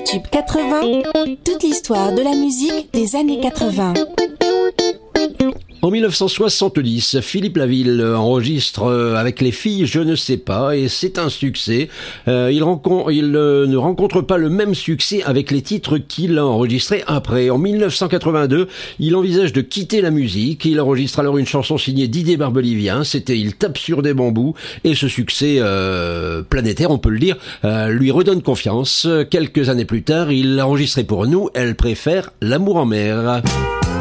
Tube 80, toute l'histoire de la musique des années 80. En 1970, Philippe Laville enregistre avec les filles Je ne sais pas et c'est un succès. Il ne rencontre pas le même succès avec les titres qu'il a enregistrés après. En 1982, il envisage de quitter la musique. Il enregistre alors une chanson signée Didier Barbelivien. C'était Il tape sur des bambous et ce succès planétaire, on peut le dire, lui redonne confiance. Quelques années plus tard, il a enregistré pour nous Elle préfère l'amour en mer.